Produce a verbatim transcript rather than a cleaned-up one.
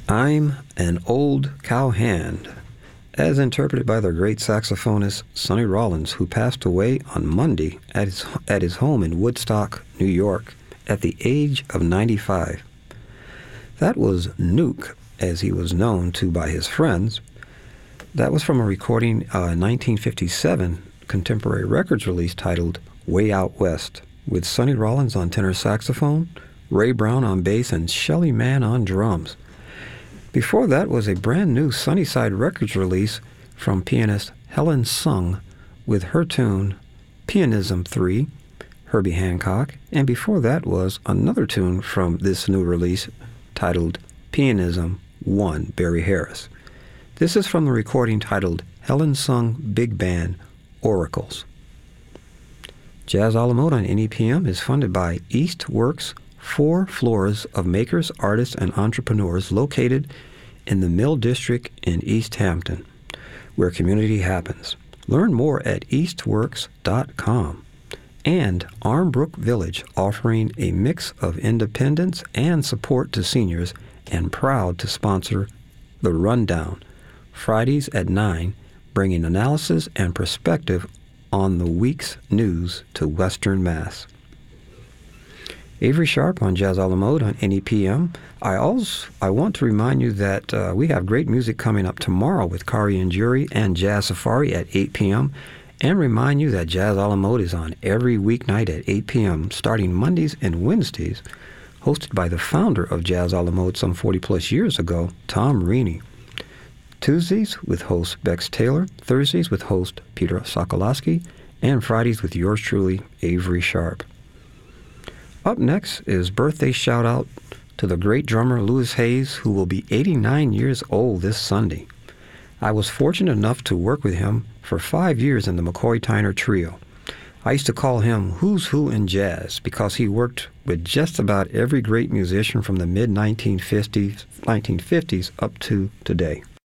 I'm an Old Cowhand, as interpreted by the great saxophonist Sonny Rollins, who passed away on Monday at his, at his home in Woodstock, New York, at the age of ninety-five. That was Nuke, as he was known to by his friends. That was from a recording uh, in nineteen fifty-seven, Contemporary Records release titled Way Out West, with Sonny Rollins on tenor saxophone, Ray Brown on bass, and Shelly Manne on drums. Before that was a brand new Sunnyside Records release from pianist Helen Sung with her tune Pianism three, Herbie Hancock, and before that was another tune from this new release titled Pianism one, Barry Harris. This is from the recording titled Helen Sung Big Band Oracles. Jazz a la Mode on N E P M is funded by East Works, four floors of makers, artists, and entrepreneurs located in the Mill District in East Hampton, where community happens. Learn more at eastworks dot com. And Armbrook Village, offering a mix of independence and support to seniors, and proud to sponsor The Rundown, Fridays at nine, bringing analysis and perspective on the week's news to Western Mass. Avery Sharp on Jazz a la Mode on N E P M. I also I want to remind you that uh, we have great music coming up tomorrow with Kari and Jury and Jazz Safari at eight p.m. And remind you that Jazz a la Mode is on every weeknight at eight p.m. starting Mondays and Wednesdays, hosted by the founder of Jazz a la Mode some forty plus years ago, Tom Reaney. Tuesdays with host Bex Taylor, Thursdays with host Peter Sokolowski, and Fridays with yours truly, Avery Sharp. Up next is birthday shout-out to the great drummer Louis Hayes, who will be eighty-nine years old this Sunday. I was fortunate enough to work with him for five years in the McCoy Tyner Trio. I used to call him Who's Who in Jazz because he worked with just about every great musician from the mid nineteen fifties up to today.